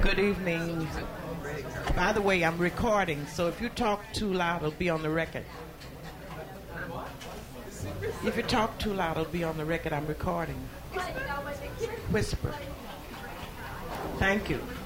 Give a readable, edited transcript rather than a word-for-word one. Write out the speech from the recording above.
Good evening. By the way, I'm recording, so if you talk too loud, it'll be on the record. If you talk too loud, it'll be on the record. I'm recording. Whisper. Thank you.